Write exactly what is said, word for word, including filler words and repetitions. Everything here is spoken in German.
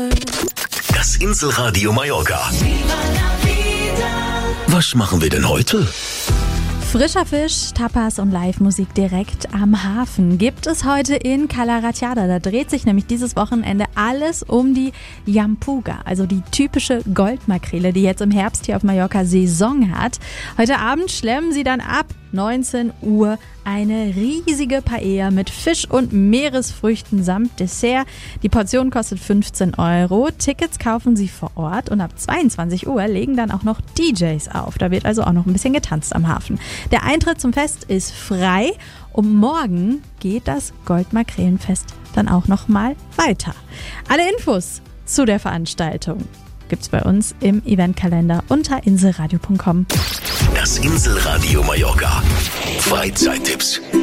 Das Inselradio Mallorca. Was machen wir denn heute? Frischer Fisch, Tapas und Live-Musik direkt am Hafen gibt es heute in Cala Ratjada. Da dreht sich nämlich dieses Wochenende alles um die Yampuga, also die typische Goldmakrele, die jetzt im Herbst hier auf Mallorca Saison hat. Heute Abend schlemmen sie dann ab neunzehn Uhr eine riesige Paella mit Fisch und Meeresfrüchten samt Dessert. Die Portion kostet fünfzehn Euro. Tickets kaufen Sie vor Ort und ab zweiundzwanzig Uhr legen dann auch noch D Js auf. Da wird also auch noch ein bisschen getanzt am Hafen. Der Eintritt zum Fest ist frei. Um morgen geht das Goldmakrelenfest dann auch noch mal weiter. Alle Infos zu der Veranstaltung gibt's bei uns im Eventkalender unter inselradio punkt com. Das Inselradio Mallorca. Freizeittipps.